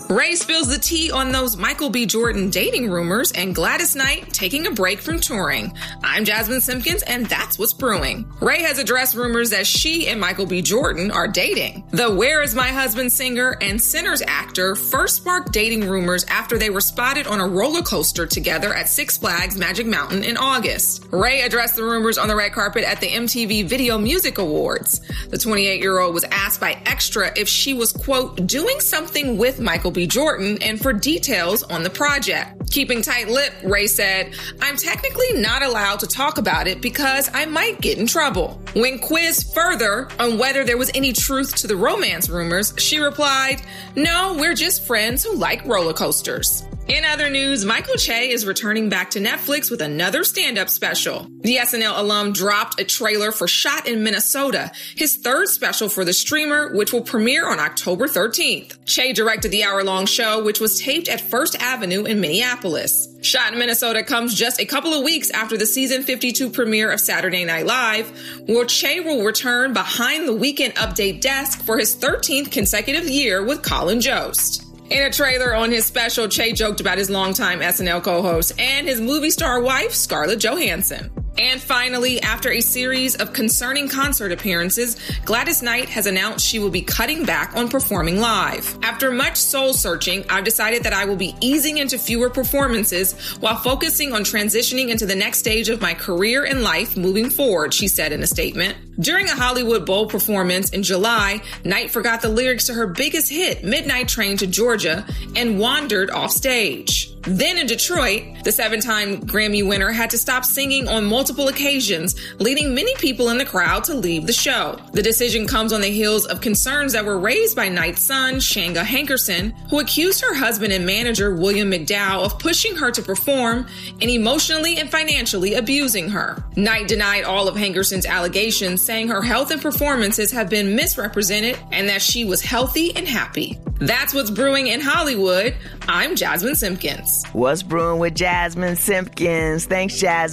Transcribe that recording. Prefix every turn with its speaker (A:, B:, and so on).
A: Ray spills the tea on those Michael B. Jordan dating rumors and Gladys Knight taking a break from touring. I'm Jasmine Simpkins, and that's what's brewing. Ray has addressed rumors that she and Michael B. Jordan are dating. The Where Is My Husband singer and Sinners actor first sparked dating rumors after they were spotted on a roller coaster together at Six Flags Magic Mountain in August. Ray addressed the rumors on the red carpet at the MTV Video Music Awards. The 28-year-old was asked by Extra if she was, quote, doing something with Michael B. Jordan and for details on the project. Keeping tight-lipped, Ray said, I'm technically not allowed to talk about it because I might get in trouble. When quizzed further on whether there was any truth to the romance rumors, she replied, no, we're just friends who like roller coasters. In other news, Michael Che is returning back to Netflix with another stand-up special. The SNL alum dropped a trailer for Shot in Minnesota, his third special for the streamer, which will premiere on October 13th. Che directed the hour-long show, which was taped at First Avenue in Minneapolis. Shot in Minnesota comes just a couple of weeks after the season 52 premiere of Saturday Night Live, where Che will return behind the Weekend Update desk for his 13th consecutive year with Colin Jost. In a trailer on his special, Che joked about his longtime SNL co-host and his movie star wife, Scarlett Johansson. And finally, after a series of concerning concert appearances, Gladys Knight has announced she will be cutting back on performing live. After much soul-searching, I've decided that I will be easing into fewer performances while focusing on transitioning into the next stage of my career and life moving forward, she said in a statement. During a Hollywood Bowl performance in July, Knight forgot the lyrics to her biggest hit, Midnight Train to Georgia, and wandered off stage. Then in Detroit, the 7-time Grammy winner had to stop singing on multiple occasions, leading many people in the crowd to leave the show. The decision comes on the heels of concerns that were raised by Knight's son, Shanga Hankerson, who accused her husband and manager, William McDowell, of pushing her to perform and emotionally and financially abusing her. Knight denied all of Hankerson's allegations, saying her health and performances have been misrepresented and that she was healthy and happy. That's what's brewing in Hollywood. I'm Jasmine Simpkins.
B: What's brewing with Jasmine Simpkins? Thanks, Jasmine.